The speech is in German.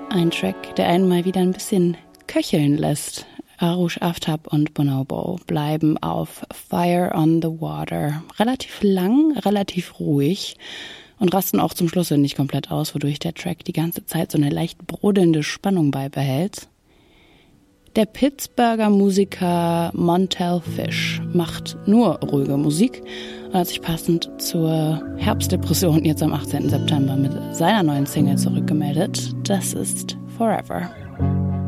Ein Track, der einen mal wieder ein bisschen köcheln lässt. Arush Aftab und Bonobo bleiben auf Fire on the Water relativ lang, relativ ruhig und rasten auch zum Schluss nicht komplett aus, wodurch der Track die ganze Zeit so eine leicht brodelnde Spannung beibehält. Der Pittsburgher Musiker Montel Fish macht nur ruhige Musik und hat sich passend zur Herbstdepression jetzt am 18. September mit seiner neuen Single zurückgemeldet. Das ist Forever.